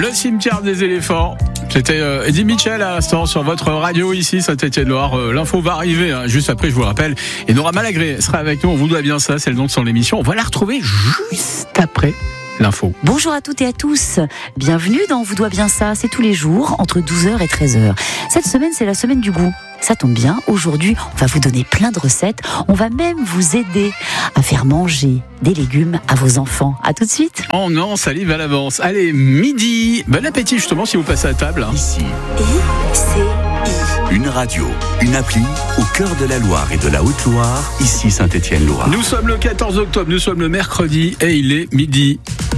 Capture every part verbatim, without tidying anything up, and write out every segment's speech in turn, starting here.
Le cimetière des éléphants. C'était euh, Eddie Mitchell à l'instant sur votre radio ici, Saint-Étienne-Loire. Euh, l'info va arriver hein, juste après, je vous le rappelle. Et Nora Malagré sera avec nous. On vous doit bien ça, c'est le nom de son émission. On va la retrouver juste après l'info. Bonjour à toutes et à tous. Bienvenue dans On vous doit bien ça. C'est tous les jours entre douze heures et treize heures. Cette semaine, c'est la semaine du goût. Ça tombe bien, aujourd'hui, on va vous donner plein de recettes. On va même vous aider à faire manger des légumes à vos enfants. À tout de suite. Oh non, salive à l'avance. Allez, midi. Bon appétit justement si vous passez à table. Ici. I C I. Une radio, une appli au cœur de la Loire et de la Haute-Loire. Ici Saint-Étienne-Loire. Nous sommes le quatorze octobre, nous sommes le mercredi et il est midi.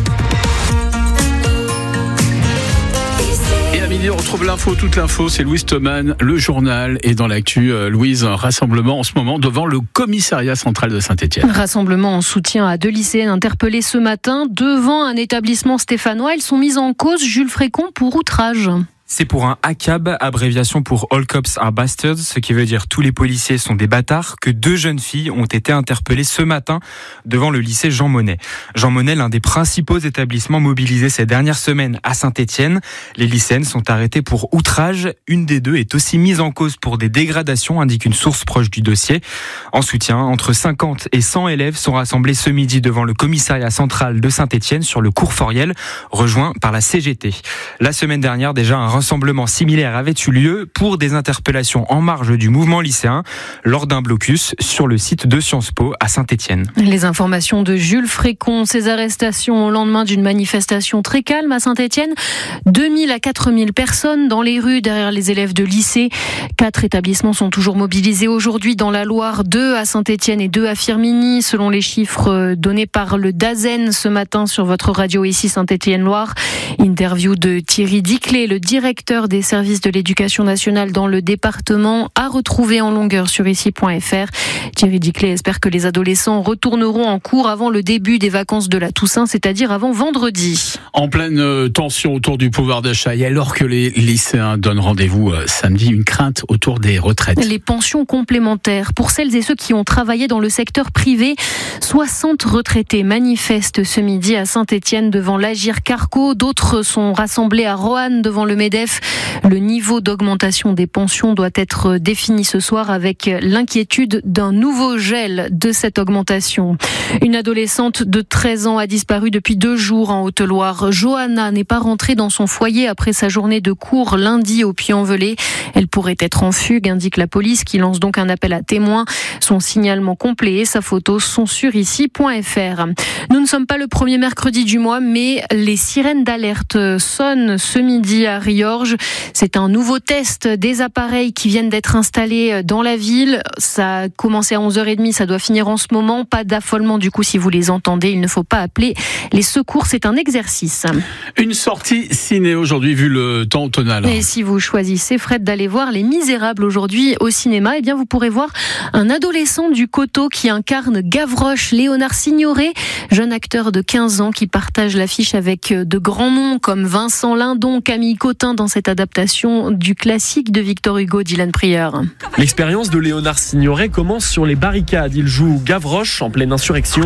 À midi, on retrouve l'info, toute l'info, c'est Louise Thoman, le journal. Et dans l'actu, euh, Louise, un rassemblement en ce moment devant le commissariat central de Saint-Étienne. Rassemblement en soutien à deux lycéennes interpellées ce matin devant un établissement stéphanois. Elles sont mises en cause, Jules Frécon, pour outrage. C'est pour un A C A B, abréviation pour All Cops Are Bastards, ce qui veut dire tous les policiers sont des bâtards, que deux jeunes filles ont été interpellées ce matin devant le lycée Jean Monnet. Jean Monnet, l'un des principaux établissements mobilisés ces dernières semaines à Saint-Étienne. Les lycéennes sont arrêtées pour outrage. Une des deux est aussi mise en cause pour des dégradations, indique une source proche du dossier. En soutien, entre cinquante et cent élèves sont rassemblés ce midi devant le commissariat central de Saint-Étienne sur le cours Foriel, rejoint par la C G T. La semaine dernière, déjà, un rassemblement similaire avait eu lieu pour des interpellations en marge du mouvement lycéen lors d'un blocus sur le site de Sciences Po à Saint-Étienne. Les informations de Jules Frécon, ces arrestations au lendemain d'une manifestation très calme à Saint-Étienne. deux mille à quatre mille personnes dans les rues derrière les élèves de lycée. Quatre établissements sont toujours mobilisés aujourd'hui dans la Loire, deux à Saint-Étienne et deux à Firminy, selon les chiffres donnés par le DAZEN ce matin sur votre radio ici Saint-Étienne-Loire. Interview de Thierry Diclé, le directeur directeur des services de l'éducation nationale dans le département, à retrouver en longueur sur ici point f r. Thierry Diclé espère que les adolescents retourneront en cours avant le début des vacances de la Toussaint, c'est-à-dire avant vendredi. En pleine tension autour du pouvoir d'achat et alors que les lycéens donnent rendez-vous samedi, une crainte autour des retraites. Les pensions complémentaires. Pour celles et ceux qui ont travaillé dans le secteur privé, soixante retraités manifestent ce midi à Saint-Étienne devant l'Agir Carco. D'autres sont rassemblés à Roanne devant le MEDEF. Le niveau d'augmentation des pensions doit être défini ce soir avec l'inquiétude d'un nouveau gel de cette augmentation. Une adolescente de treize ans a disparu depuis deux jours en Haute-Loire. Johanna n'est pas rentrée dans son foyer après sa journée de cours lundi au Puy-en-Velay. Elle pourrait être en fugue, indique la police qui lance donc un appel à témoins. Son signalement complet et sa photo sont sur ici point f r. Nous ne sommes pas le premier mercredi du mois, mais les sirènes d'alerte sonnent ce midi à Riorges. C'est un nouveau test des appareils qui viennent d'être installés dans la ville. Ça a commencé à onze heures trente, ça doit finir en ce moment. Pas d'affolement du coup si vous les entendez. Il ne faut pas appeler les secours, c'est un exercice. Une sortie ciné aujourd'hui vu le temps automnal. Et si vous choisissez, Fred, d'aller voir Les Misérables aujourd'hui au cinéma, eh bien vous pourrez voir un adolescent du Coteau qui incarne Gavroche, Léonard Signoret, jeune acteur de quinze ans qui partage l'affiche avec de grands noms comme Vincent Lindon, Camille Cotin dans cette adaptation du classique de Victor Hugo, Dylan Prieur. L'expérience de Léonard Signoret commence sur les barricades. Il joue Gavroche en pleine insurrection.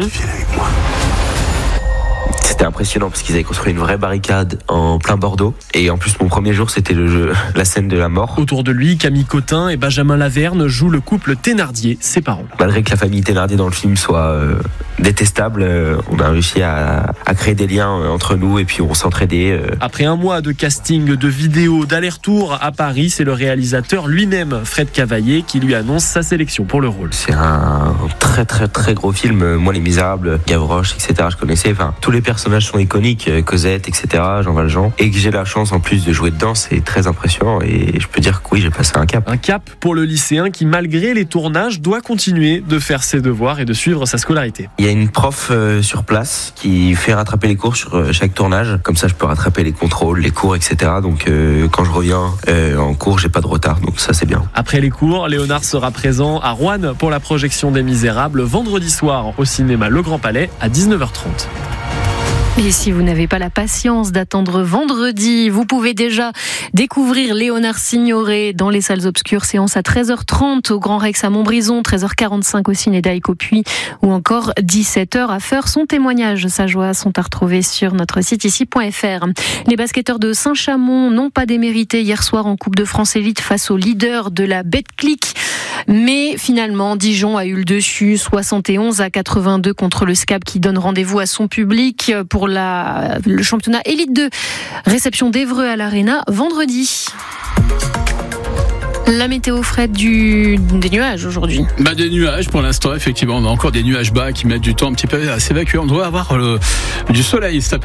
C'était impressionnant parce qu'ils avaient construit une vraie barricade en plein Bordeaux. Et en plus, mon premier jour, c'était le jeu, la scène de la mort. Autour de lui, Camille Cotin et Benjamin Laverne jouent le couple Thénardier, ses parents. Malgré que la famille Thénardier dans le film soit euh, détestable, euh, on a réussi à, à créer des liens euh, entre nous et puis on s'entraidait. Euh. Après un mois de casting, de vidéos, d'aller-retour à Paris, c'est le réalisateur lui-même, Fred Cavaillé, qui lui annonce sa sélection pour le rôle. C'est un très très très gros film. Moi, Les Misérables, Gavroche, et cetera, je connaissais. Enfin, tous les personnages sont iconiques, Cosette, et cetera, Jean Valjean. Et que j'ai la chance en plus de jouer dedans, c'est très impressionnant. Et je peux dire que oui, j'ai passé un cap. Un cap pour le lycéen qui, malgré les tournages, doit continuer de faire ses devoirs et de suivre sa scolarité. Il y a une prof euh, sur place qui fait rattraper les cours sur euh, chaque tournage. Comme ça, je peux rattraper les contrôles, les cours, et cetera. Donc, euh, quand je reviens euh, en cours, j'ai pas de retard. Donc ça, c'est bien. Après les cours, Léonard sera présent à Roanne pour la projection des Misérables vendredi soir au cinéma Le Grand Palais à dix-neuf heures trente. Et si vous n'avez pas la patience d'attendre vendredi, vous pouvez déjà découvrir Léonard Signoret dans les salles obscures, séance à treize heures trente au Grand Rex à Montbrison, treize heures quarante-cinq au Ciné d'Aïk au Puy, ou encore dix-sept heures à Feur. Son témoignage, sa joie sont à retrouver sur notre site ici point f r. Les basketteurs de Saint-Chamond n'ont pas démérité hier soir en Coupe de France Élite face au leader de la Betclic. Mais finalement, Dijon a eu le dessus, soixante et onze à quatre-vingt-deux contre le S C A B qui donne rendez-vous à son public pour la, le championnat Élite deux. Réception d'Évreux à l'Arena vendredi. La météo, Fred, du... des nuages aujourd'hui. Bah des nuages pour l'instant, effectivement. On a encore des nuages bas qui mettent du temps un petit peu à s'évacuer. On doit avoir le... du soleil cet après-midi.